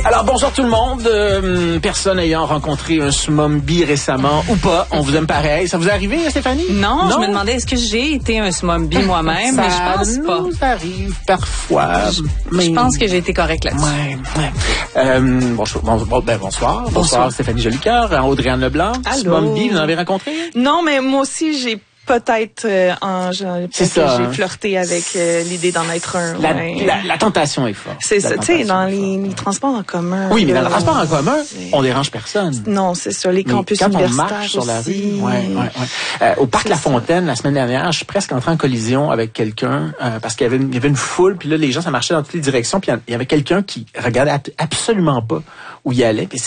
Alors, bonjour tout le monde. Personne ayant rencontré un Smombi récemment ou pas, on vous aime pareil. Ça vous est arrivé, Stéphanie? Non, je me demandais, est-ce que j'ai été un Smombi moi-même? Mais je pense pas. Ça nous arrive parfois. Je pense que j'ai été correcte là-dessus. Bonsoir. Bonsoir, Stéphanie Jolicoeur, Audrey-Anne Leblanc. Allô. Smombi, vous en avez rencontré? Non, mais moi aussi, j'ai peut-être j'ai flirté avec l'idée d'en être un. La tentation est forte. C'est ça, tu sais, dans les transports en commun. Oui, mais dans le transport en commun, on dérange personne. Non, c'est ça, les campus quand universitaires on marche sur la aussi. rue, au parc La Fontaine, la semaine dernière, je suis presque entré en collision avec quelqu'un parce qu'il y avait une foule, puis là, les gens, ça marchait dans toutes les directions, puis il y avait quelqu'un qui regardait absolument pas où il allait, puis